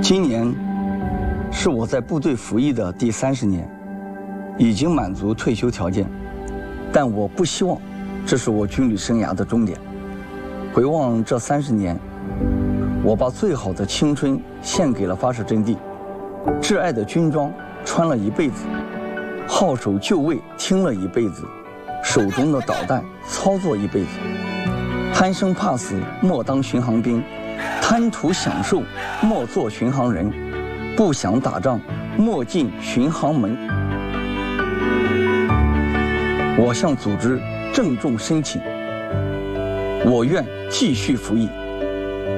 今年是我在部队服役的第30年，已经满足退休条件，但我不希望这是我军旅生涯的终点。回望这30年，我把最好的青春献给了发射阵地，挚爱的军装穿了一辈子，号手就位听了一辈子，手中的导弹操作一辈子。贪生怕死莫当巡航兵，贪图享受莫做巡航人，不想打仗莫进巡航门。我向组织郑重申请，我愿继续服役。